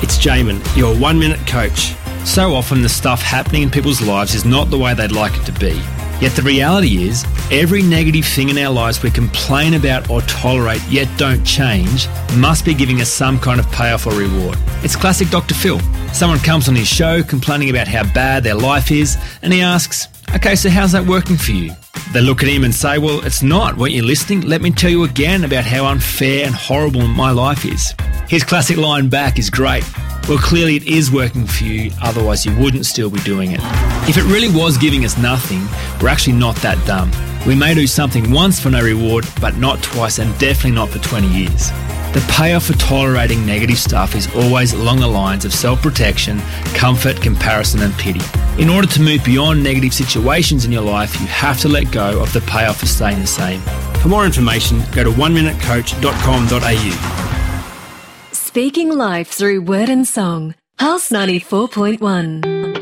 It's Jamin, your 1 minute coach. So often the stuff happening in people's lives is not the way they'd like it to be. Yet the reality is, every negative thing in our lives we complain about or tolerate yet don't change must be giving us some kind of payoff or reward. It's classic Dr. Phil. Someone comes on his show complaining about how bad their life is, and he asks, "Okay, so how's that working for you?" They look at him and say, "Well, it's not. Weren't you listening? Let me tell you again about how unfair and horrible my life is." His classic line back is great. "Well, clearly it is working for you, otherwise you wouldn't still be doing it." If it really was giving us nothing, we're actually not that dumb. We may do something once for no reward, but not twice, and definitely not for 20 years. The payoff for tolerating negative stuff is always along the lines of self-protection, comfort, comparison and pity. In order to move beyond negative situations in your life, you have to let go of the payoff for staying the same. For more information, go to oneminutecoach.com.au. Speaking life through word and song. Pulse 94.1.